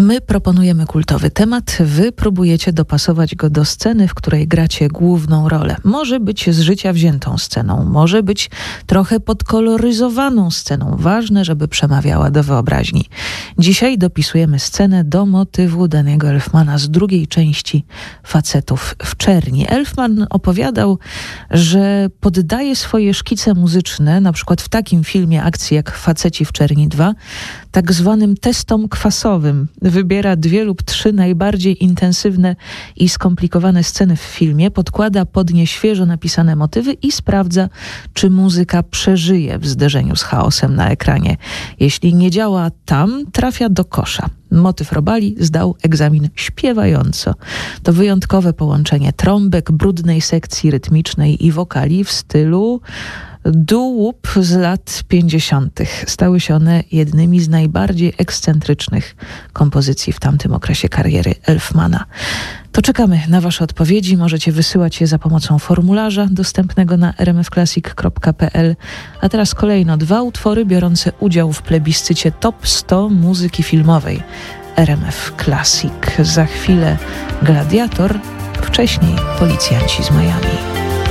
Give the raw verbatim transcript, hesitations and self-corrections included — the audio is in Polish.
My proponujemy kultowy temat, wy próbujecie dopasować go do sceny, w której gracie główną rolę. Może być z życia wziętą sceną, może być trochę podkoloryzowaną sceną. Ważne, żeby przemawiała do wyobraźni. Dzisiaj dopisujemy scenę do motywu Danny'ego Elfmana z drugiej części Facetów w czerni. Elfman opowiadał, że poddaje swoje szkice muzyczne, na przykład w takim filmie akcji jak Faceci w czerni dwa, tak zwanym testom kwasowym. Wybiera dwie lub trzy najbardziej intensywne i skomplikowane sceny w filmie, podkłada pod nie świeżo napisane motywy i sprawdza, czy muzyka przeżyje w zderzeniu z chaosem na ekranie. Jeśli nie działa tam, trafia do kosza. Motyw Robali zdał egzamin śpiewająco. To wyjątkowe połączenie trąbek, brudnej sekcji rytmicznej i wokali w stylu doo-wop z lat pięćdziesiątych. Stały się one jednymi z najbardziej ekscentrycznych kompozycji w tamtym okresie kariery Elfmana. To czekamy na wasze odpowiedzi. Możecie wysyłać je za pomocą formularza dostępnego na r m f classic kropka p l. A teraz kolejno dwa utwory biorące udział w plebiscycie Top sto muzyki filmowej R M F Classic. Za chwilę Gladiator, wcześniej Policjanci z Miami.